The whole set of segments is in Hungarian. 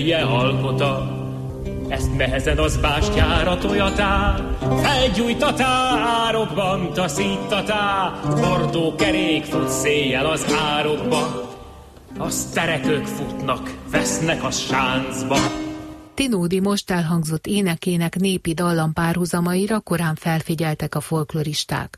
Ilyen alkota, ezt nehezen az bástyára tojatá, felgyújtatá, árokban taszítatá, hordó kerék fut széjjel az árokba, az terekök futnak, vesznek a sáncba. Tinódi most elhangzott énekének népi dallampárhuzamaira korán felfigyeltek a folkloristák.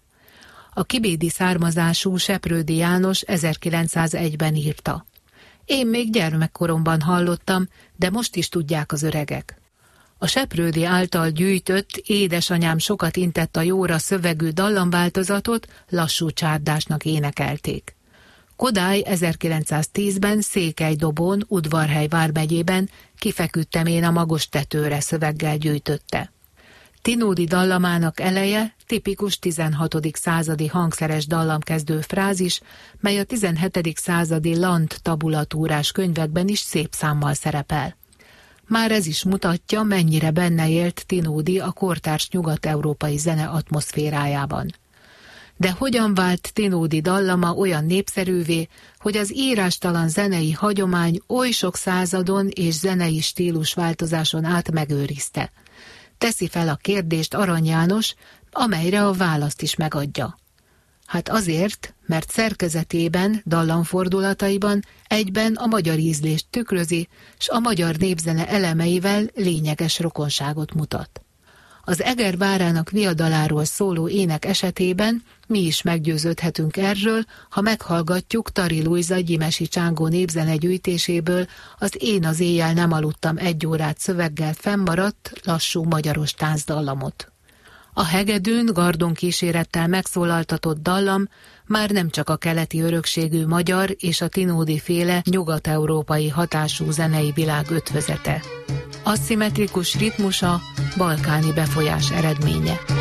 A kibédi származású Seprődi János 1901-ben írta. Én még gyermekkoromban hallottam, de most is tudják az öregek. A Seprődi által gyűjtött Édesanyám sokat intett a jóra szövegű dallamváltozatot lassú csárdásnak énekelték. Kodály 1910-ben Székelydobón, Udvarhely vármegyében Kifeküdtem én a magos tetőre szöveggel gyűjtötte. Tinódi dallamának eleje tipikus 16. századi hangszeres dallamkezdő frázis, mely a 17. századi Lant tabulatúrás könyvekben is szép számmal szerepel. Már ez is mutatja, mennyire benne élt Tinódi a kortárs nyugat-európai zene atmoszférájában. De hogyan vált Tinódi dallama olyan népszerűvé, hogy az írástalan zenei hagyomány oly sok századon és zenei stílusváltozáson át megőrizte? Teszi fel a kérdést Arany János, amelyre a választ is megadja. Hát azért, mert szerkezetében, dallamfordulataiban egyben a magyar ízlést tükrözi, s a magyar népzene elemeivel lényeges rokonságot mutat. Az Eger várának viadaláról szóló ének esetében mi is meggyőződhetünk erről, ha meghallgatjuk Tari Lujza Gyimesi Csángó népzene gyűjtéséből az Én az éjjel nem aludtam 1 órát szöveggel fennmaradt, lassú magyaros táncdallamot. A hegedűn gardon kísérettel megszólaltatott dallam már nem csak a keleti örökségű magyar és a Tinódi féle nyugat-európai hatású zenei világ ötvözete. Aszimmetrikus ritmusa balkáni befolyás eredménye.